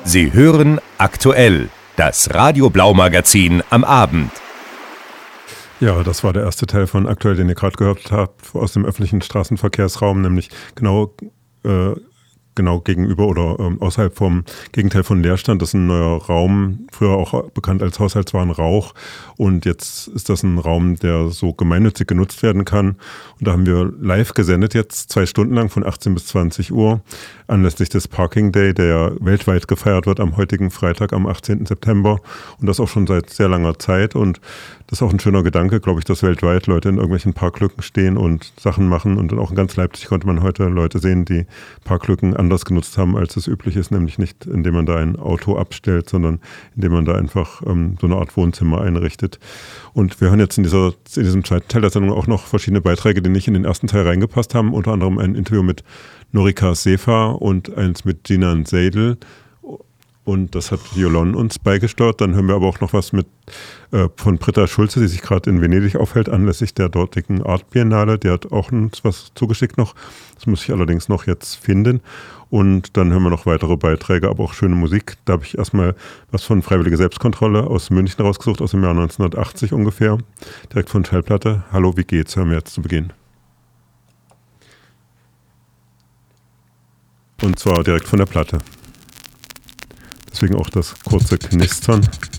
Sie hören aktuell das Radio Blau Magazin am Abend. Ja, das war der erste Teil von Aktuell, den ihr gerade gehört habt, aus dem öffentlichen Straßenverkehrsraum, nämlich genau gegenüber oder außerhalb vom Gegenteil von Leerstand. Das ist ein neuer Raum, früher auch bekannt als Haushaltswarenrauch. Und jetzt ist das ein Raum, der so gemeinnützig genutzt werden kann. Und da haben wir live gesendet jetzt 2 Stunden lang von 18 bis 20 Uhr anlässlich des Parking Day, der ja weltweit gefeiert wird am heutigen Freitag, am 18. September. Und das auch schon seit sehr langer Zeit. Und das ist auch ein schöner Gedanke, glaube ich, dass weltweit Leute in irgendwelchen Parklücken stehen und Sachen machen. Und auch in ganz Leipzig konnte man heute Leute sehen, die Parklücken anders genutzt haben, als es üblich ist. Nämlich nicht, indem man da ein Auto abstellt, sondern indem man da einfach so eine Art Wohnzimmer einrichtet. Und wir hören jetzt in diesem zweiten Teil der Sendung auch noch verschiedene Beiträge, die nicht in den ersten Teil reingepasst haben. Unter anderem ein Interview mit Norika Sefa und eins mit Jinan Seidel. Und das hat Jolon uns beigesteuert. Dann hören wir aber auch noch was von Britta Schulze, die sich gerade in Venedig aufhält, anlässlich der dortigen Art Biennale. Die hat auch uns was zugeschickt noch. Das muss ich allerdings noch jetzt finden. Und dann hören wir noch weitere Beiträge, aber auch schöne Musik. Da habe ich erstmal was von Freiwillige Selbstkontrolle aus München rausgesucht, aus dem Jahr 1980 ungefähr. Direkt von Schallplatte. Hallo, wie geht's? Hören wir jetzt zu Beginn. Und zwar direkt von der Platte. Deswegen auch das kurze Knistern.